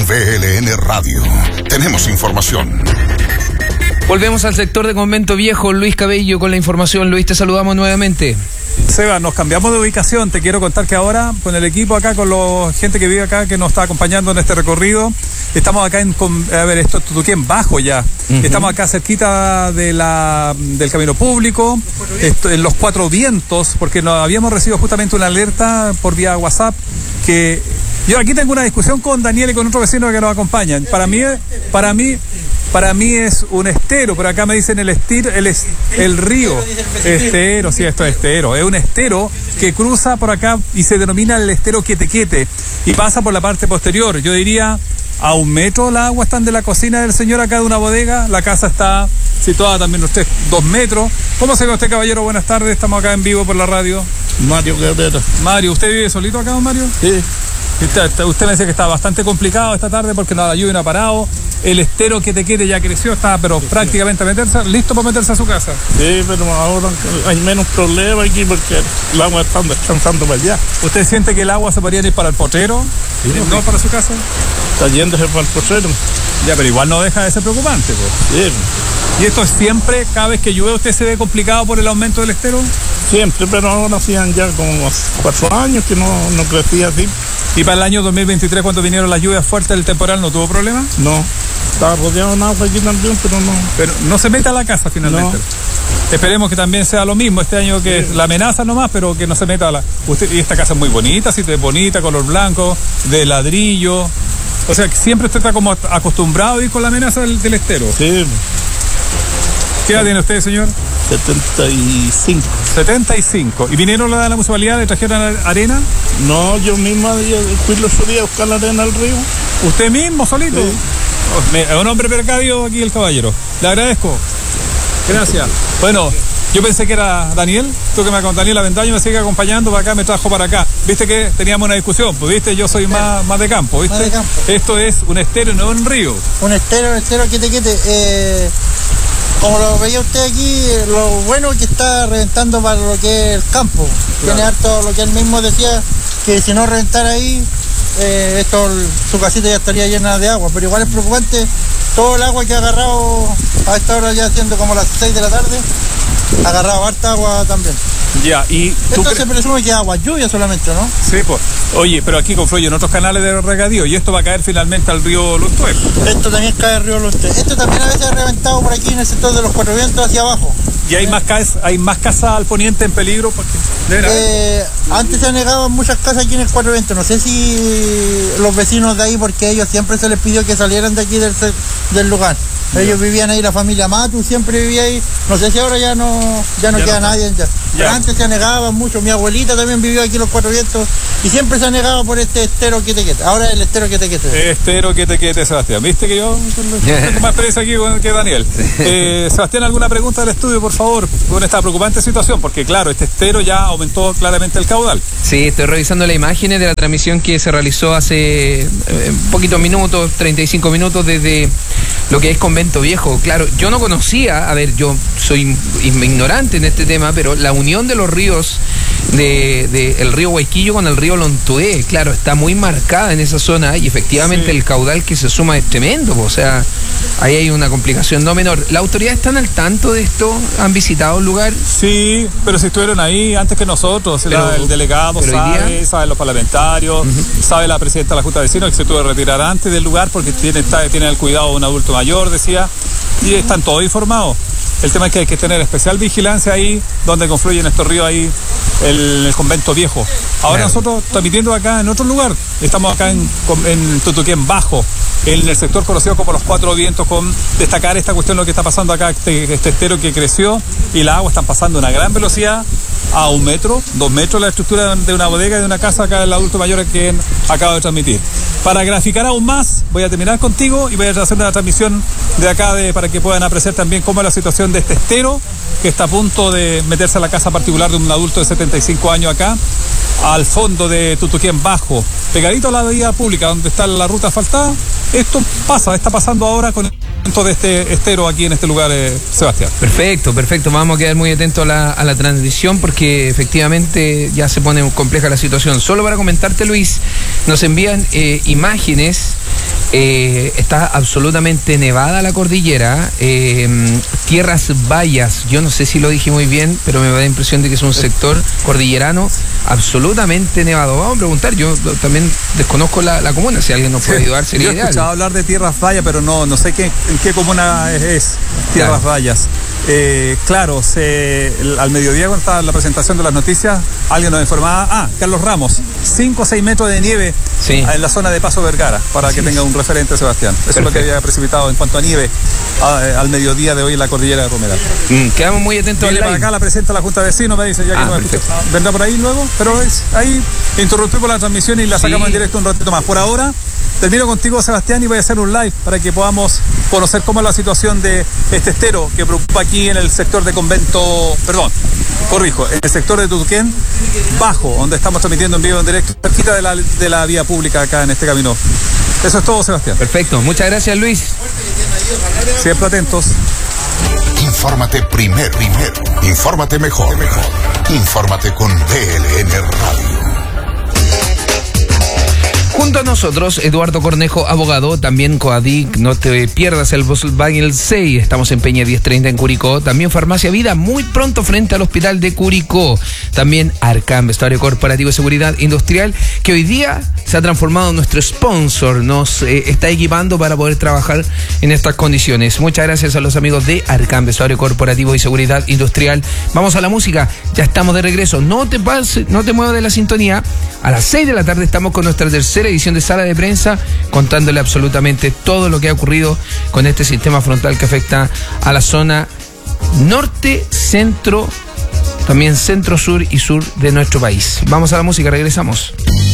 WLN Radio. Tenemos información. Volvemos al sector de Convento Viejo. Luis Cabello con la información. Luis, te saludamos nuevamente. Seba, nos cambiamos de ubicación. Te quiero contar que ahora con el equipo acá, con la gente que vive acá, que nos está acompañando en este recorrido, estamos acá esto es Tutuquén Bajo ya. Estamos acá cerquita del camino público, en los Cuatro Vientos, porque nos habíamos recibido justamente una alerta por vía WhatsApp que yo aquí tengo una discusión con Daniel y con otro vecino que nos acompañan. Para mí es un estero, pero acá me dicen el río. Estero, sí, esto es estero. Es un estero que cruza por acá y se denomina el estero Quetequete y pasa por la parte posterior. Yo diría a 1 metro la agua están de la cocina del señor acá de una bodega. La casa está situada también usted 2 metros. ¿Cómo se ve usted, caballero? Buenas tardes, estamos acá en vivo por la radio. Mario Guerrero. Mario, ¿usted vive solito acá, don Mario? Sí. Usted me decía que está bastante complicado esta tarde porque la lluvia no ha parado. El estero Quetequete ya creció, está pero prácticamente listo para meterse a su casa. Sí, pero ahora hay menos problemas aquí porque el agua está descansando para allá. ¿Usted siente que el agua se podría ir para el potrero? Sí, ¿no para su casa? Está yéndose para el potrero. Ya, pero igual no deja de ser preocupante, pues. Sí. ¿Y esto es siempre, cada vez que llueve, usted se ve complicado por el aumento del estero? Siempre, pero ahora hacían ya como 4 años que no crecía así. ¿Y para el año 2023, cuando vinieron las lluvias fuertes del temporal, no tuvo problema? No, estaba rodeado de agua aquí también, pero no. Pero no se meta a la casa finalmente. No. Esperemos que también sea lo mismo este año, que sí. La amenaza nomás, pero que no se meta a la... Y esta casa es muy bonita, sí, bonita, color blanco, de ladrillo. O sea, que siempre usted está como acostumbrado a ir con la amenaza del estero. Sí. ¿Qué edad tiene usted, señor? 75. 75. ¿Y vinieron la municipalidad, le trajeron arena? No, yo misma fui los días a buscar la arena al río. ¿Usted mismo, solito? Sí. Es un hombre precario aquí el caballero. Le agradezco. Gracias. Bueno, yo pensé que era Daniel. Tú que me acompañó, Daniel Avendaño me sigue acompañando para acá, me trajo para acá. Viste que teníamos una discusión, pues viste, yo soy más de campo, ¿viste? Más de campo. Esto es un estero, no un río. Un estero Quetequete. Como lo veía usted aquí, lo bueno es que está reventando para lo que es el campo. Claro. Tiene harto lo que él mismo decía, que si no reventara ahí, su casita ya estaría llena de agua. Pero igual es preocupante todo el agua que ha agarrado a esta hora, ya siendo como las 6 de la tarde, ha agarrado harta agua también. Ya, y esto se presume que es agua lluvia solamente, ¿no? Sí, pues. Oye, pero aquí confluyen otros canales de regadío y esto va a caer finalmente al río Luntué. Esto también cae al río Luntué. Esto también a veces ha reventado por aquí en el sector de los Cuatro Vientos hacia abajo. ¿Y hay más casas al poniente en peligro? Porque antes se han negado muchas casas aquí en el Cuatro Vientos. No sé si los vecinos de ahí, porque a ellos siempre se les pidió que salieran de aquí del lugar. Ellos vivían ahí, la familia Matu siempre vivía ahí. No sé si ahora ya no queda nadie ya. Pero antes se negaban mucho. Mi abuelita también vivió aquí en los Cuatro Vientos y siempre se ha negado por este estero Quetequete. Ahora es el estero Quetequete. Estero Quetequete, Sebastián. ¿Viste que yo tengo más experiencia aquí que Daniel? Sebastián, ¿alguna pregunta del estudio, por favor? Con esta preocupante situación, porque claro, este estero ya aumentó claramente el caudal. Sí, estoy revisando las imágenes de la transmisión que se realizó hace poquitos minutos, 35 minutos desde lo que es Convento Viejo. Claro, yo no conocía, yo soy ignorante en este tema, pero la unión de los ríos, el río Huayquillo con el río Lontué, claro, está muy marcada en esa zona y efectivamente sí. El caudal que se suma es tremendo, o sea, ahí hay una complicación no menor. ¿Las autoridades están al tanto de esto? ¿Han visitado el lugar? Sí, pero si estuvieron ahí antes que nosotros, el delegado sabe los parlamentarios, sabe la presidenta de la Junta de Vecinos que se tuvo que retirar antes del lugar porque tiene el cuidado de un adulto mayor, decía, y están todos informados. El tema es que hay que tener especial vigilancia ahí donde confluyen estos ríos ahí, el Convento Viejo. Ahora nosotros transmitiendo acá en otro lugar, estamos acá en Tutuquén Bajo, en el sector conocido como los Cuatro Vientos, con destacar esta cuestión, lo que está pasando acá, este estero que creció y la agua están pasando a una gran velocidad, a 1 metro, 2 metros la estructura de una bodega y de una casa acá del adulto mayor que acabo de transmitir. Para graficar aún más, voy a terminar contigo y voy a hacer una transmisión de acá para que puedan apreciar también cómo es la situación de este estero que está a punto de meterse a la casa particular de un adulto de 75 años acá, al fondo de Tutuquén Bajo, pegadito a la vía pública donde está la ruta asfaltada. Esto está pasando ahora con de este estero aquí en este lugar, Sebastián. Perfecto. Vamos a quedar muy atentos a la transición porque efectivamente ya se pone compleja la situación. Solo para comentarte, Luis, nos envían imágenes. Está absolutamente nevada la cordillera. Tierras Vallas, yo no sé si lo dije muy bien, pero me da la impresión de que es un sector cordillerano absolutamente nevado. Vamos a preguntar, yo también desconozco la comuna, si alguien nos puede ayudar sería ideal. Yo he escuchado hablar de Tierras Vallas, pero no sé en qué comuna es Tierras Vallas. Claro, al mediodía cuando estaba la presentación de las noticias, alguien nos informaba, Carlos Ramos, 5 o 6 metros de nieve en la zona de Paso Vergara, para que tenga un referente, Sebastián. Eso es lo que había precipitado en cuanto a nieve al mediodía de hoy en la cordillera de Romeral. Quedamos muy atentos. Viene para acá, la presenta la Junta de Vecinos, me dice, ya que no me escucha. Vendrá por ahí luego, pero ahí interrumpimos la transmisión y la sacamos en directo un ratito más. Por ahora, termino contigo, Sebastián, y voy a hacer un live para que podamos conocer cómo es la situación de este estero que preocupa aquí en el sector de en el sector de Tuquén Bajo, donde estamos transmitiendo en vivo en directo, cerquita de la vía pública acá en este camino. Eso es todo, Sebastián. Perfecto, muchas gracias, Luis. Siempre atentos. Infórmate primero. Infórmate mejor. Infórmate con BLN Radio. Junto a nosotros, Eduardo Cornejo, abogado, también Coadic, no te pierdas el Volkswagen 6, estamos en Peña 1030 en Curicó, también Farmacia Vida, muy pronto frente al Hospital de Curicó, también Arcam, vestuario corporativo y seguridad industrial, que hoy día se ha transformado en nuestro sponsor, nos está equipando para poder trabajar en estas condiciones. Muchas gracias a los amigos de Arcam, vestuario corporativo y seguridad industrial. Vamos a la música, ya estamos de regreso, no te muevas de la sintonía, a las 6 de la tarde estamos con nuestra tercera edición de Sala de Prensa, contándole absolutamente todo lo que ha ocurrido con este sistema frontal que afecta a la zona norte, centro, también centro, sur y sur de nuestro país. Vamos a la música, regresamos.